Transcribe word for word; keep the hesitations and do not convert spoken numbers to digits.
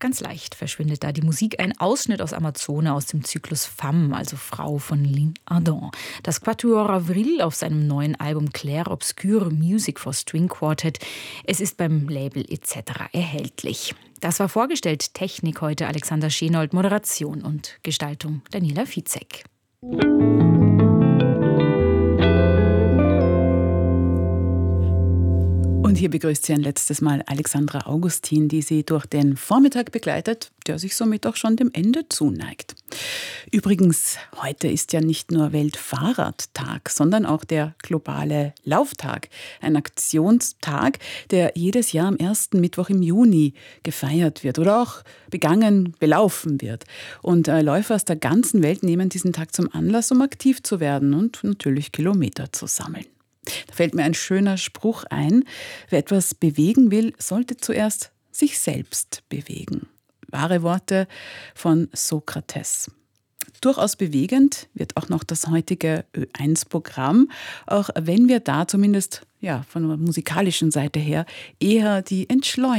Ganz leicht verschwindet da die Musik. Ein Ausschnitt aus Amazone aus dem Zyklus Femme, also Frau von Lynn Ardon. Das Quatuor Avril auf seinem neuen Album Clair Obscure Music for String Quartet. Es ist beim Label et cetera erhältlich. Das war vorgestellt. Technik heute Alexander Schenold, Moderation und Gestaltung Daniela Fizek. Und hier begrüßt sie ein letztes Mal Alexandra Augustin, die sie durch den Vormittag begleitet, der sich somit auch schon dem Ende zuneigt. Übrigens, heute ist ja nicht nur Weltfahrradtag, sondern auch der globale Lauftag. Ein Aktionstag, der jedes Jahr am ersten Mittwoch im Juni gefeiert wird oder auch begangen, belaufen wird. Und äh, Läufer aus der ganzen Welt nehmen diesen Tag zum Anlass, um aktiv zu werden und natürlich Kilometer zu sammeln. Da fällt mir ein schöner Spruch ein: Wer etwas bewegen will, sollte zuerst sich selbst bewegen. Wahre Worte von Sokrates. Durchaus bewegend wird auch noch das heutige Ö eins Programm, auch wenn wir da zumindest ja, von der musikalischen Seite her eher die Entschleunigung